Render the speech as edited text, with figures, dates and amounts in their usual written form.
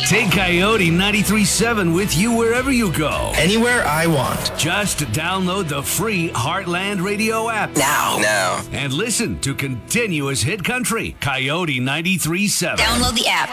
Take Coyote 93.7 with you wherever you go. Anywhere I want. Just download the free Heartland Radio app Now. and listen to continuous hit country. Coyote 93.7. Download the app.